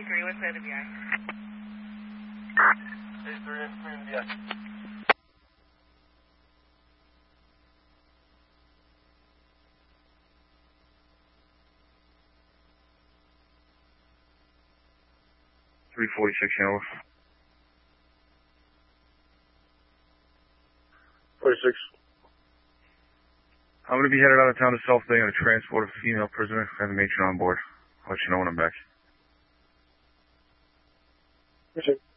3, what's that FBI? 83 FBI. Hanover. 46. I'm going to be headed out of town to South Bay on a transport of a female prisoner. I have a matron on board. I'll let you know when I'm back. Appreciate it.